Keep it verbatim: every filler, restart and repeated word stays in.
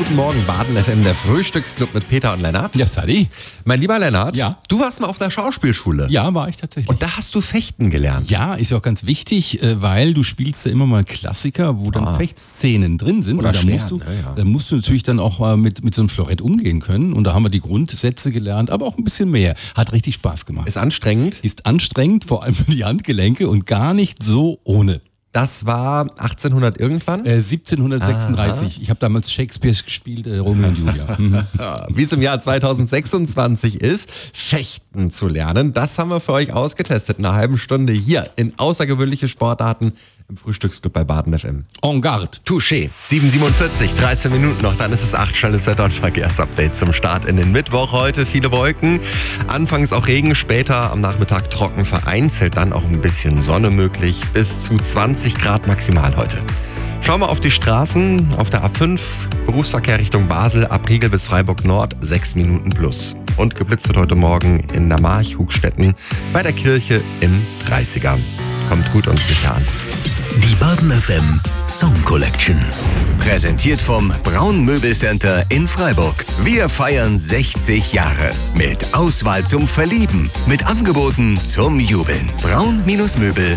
guten Morgen, Baden F M, der Frühstücksclub mit Peter und Lennart. Ja, Sally. Mein lieber Lennart, Ja. du warst mal auf einer Schauspielschule. Ja, war ich tatsächlich. Und da hast du Fechten gelernt. Ja, ist ja auch ganz wichtig, äh, weil du spielst ja immer mal Klassiker, wo dann Ah. Fechtszenen drin sind. Oder und da Schwert, musst du, ne, ja. da musst du natürlich dann auch mal mit, mit so einem Florett umgehen können. Und da haben wir die Grundsätze gelernt, aber auch ein bisschen mehr. Hat richtig Spaß gemacht. Ist anstrengend. Ist anstrengend, vor allem für die Handgelenke und gar nicht so ohne. Das war achtzehnhundert irgendwann. Äh, siebzehnhundertsechsunddreißig. Ich habe damals Shakespeare gespielt, äh, Romeo und Julia. Mhm. Ja, wie es im Jahr zweitausendsechsundzwanzig ist, Fechten zu lernen, das haben wir für euch ausgetestet. In einer halben Stunde hier in außergewöhnliche Sportarten im Frühstücksclub bei Baden F M. En garde. Touché. sieben Uhr siebenundvierzig, dreizehn Minuten noch, dann ist es acht. Schnelles Wetter- und Verkehrsupdate zum Start in den Mittwoch. Heute viele Wolken, anfangs auch Regen, später am Nachmittag trocken, vereinzelt dann auch ein bisschen Sonne möglich. Bis zu zwanzig Grad maximal heute. Schauen wir auf die Straßen. Auf der A fünf, Berufsverkehr Richtung Basel, ab Riegel bis Freiburg Nord, sechs Minuten plus. Und geblitzt wird heute Morgen in der March, Hugstetten, bei der Kirche im dreißiger. Kommt gut und sicher an. Die Baden F M Song Collection. Präsentiert vom Braun Möbelcenter in Freiburg. Wir feiern sechzig Jahre. Mit Auswahl zum Verlieben. Mit Angeboten zum Jubeln. braun Möbel